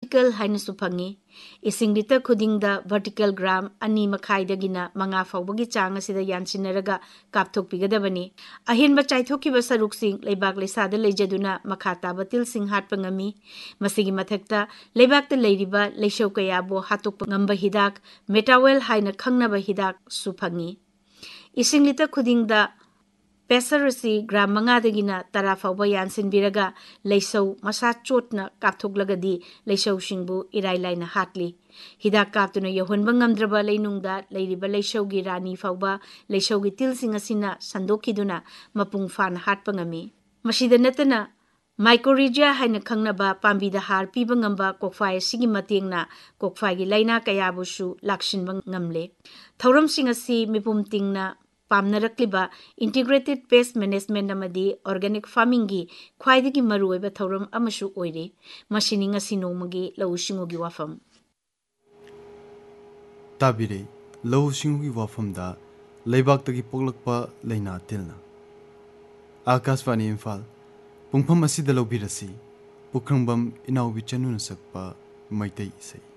vertical हाइनसु fungi इसिंग litre खुदिंगदा vertical ग्राम अनि मखाइदगिना मंगा फाउबगी चांग असिदा यानसिनरगा कापथोकपिगदबनी अहिनबा चाइथोकिबा सरुकसिंग लेबाक लेसादा लेजदुना मखा ताबा तिलसिंग हाटपा ngami मसिगी मथक्ता लेबाकता लेरिबा लेशौ कयाबो हातोकपा ngamba हिदाक मेटावेल हाइना खंगनबा हिदाक सु फंगी इसिंग लिटर खुदिंगदा पेसरसी ग्राम मंगादगिना तरा फाउबा यानसिनबिरगा लेसौ मसा चोटना कापथोकलगदी लेसौ सिंगबु इराइलाइना हाटली हिदाक कापतुना यहोनबा ngamद्रबा लेनुंगदा लेरिबा लेसौगी रानी फाउबा लेसौगी तिलसिंग असिना संदोखिदुना मपुंग फान हाटपा ngami मसिदा नतना माइकोरिजिया हाइना खंगनबा पांबीदा हार पीबा ngamba कोकफाय सिगी मतेंगना कोकफायगी लाइना कयाबुसु लाक्सिनबा ngamले थौरमसिंग असि मिपुम तिंगना पामनरक्लिबा integrated pest management अमदी organic farming की ख्वाइदगी मरुओइबा थौरम अमसु ओइरे मसिनी ngasi नोमगी लौसिंगोगी वाफम ताबिरे लौसिंगोगी वाफमदा लेबाक्तगी पोगलकपा लेना तिलना आकाशवाणी इम्फाल पुंगफम असिदा लौबिरसी पुखरंबम इनाउबी चनुन सकपा मैतै इसै